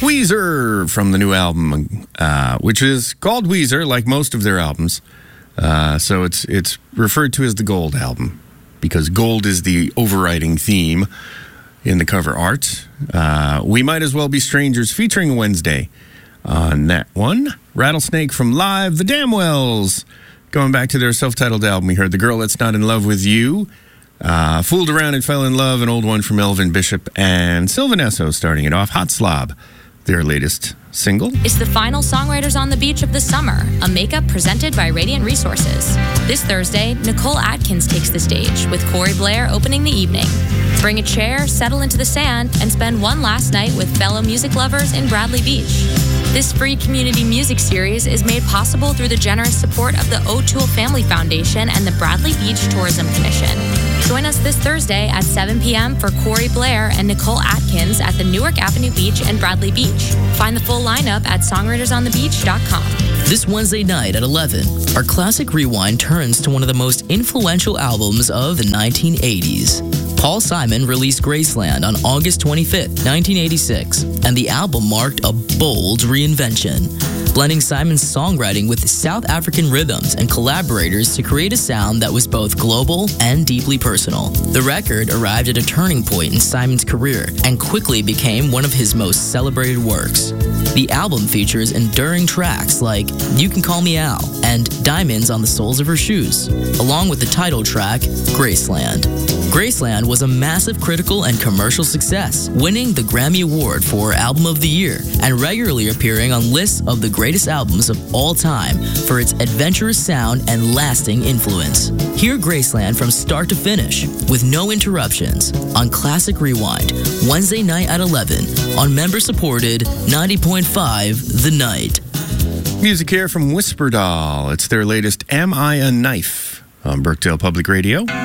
Weezer from the new album, which is called Weezer, like most of their albums. So it's referred to as the Gold album because gold is the overriding theme in the cover art. We Might As Well Be Strangers featuring Wednesday on that one. Rattlesnake from Live, the Damwells. Going back to their self-titled album, we heard The Girl That's Not in Love With You. Fooled Around and Fell in Love, an old one from Elvin Bishop and Sylvan Esso starting it off. Hot Slob, their latest single. It's the final Songwriters on the Beach of the summer, a makeup presented by Radiant Resources. This Thursday, Nicole Atkins takes the stage, with Corey Blair opening the evening. Bring a chair, settle into the sand, and spend one last night with fellow music lovers in Bradley Beach. This free community music series is made possible through the generous support of the O'Toole Family Foundation and the Bradley Beach Tourism Commission. Join us this Thursday at 7 p.m. for Corey Blair and Nicole Atkins at the Newark Avenue Beach and Bradley Beach. Find the full lineup at songwritersonthebeach.com. This Wednesday night at 11, our Classic Rewind turns to one of the most influential albums of the 1980s. Paul Simon released Graceland on August 25th, 1986, and the album marked a bold reinvention, blending Simon's songwriting with South African rhythms and collaborators to create a sound that was both global and deeply personal. The record arrived at a turning point in Simon's career and quickly became one of his most celebrated works. The album features enduring tracks like You Can Call Me Al and Diamonds on the Soles of Her Shoes, along with the title track, Graceland. Graceland was a massive critical and commercial success, winning the Grammy Award for Album of the Year and regularly appearing on lists of the greatest albums of all time for its adventurous sound and lasting influence. Hear Graceland from start to finish with no interruptions on Classic Rewind, Wednesday night at 11 on member-supported 90.5 The Night. Music here from Whisper Doll. It's their latest Am I a Knife on Birkdale Public Radio.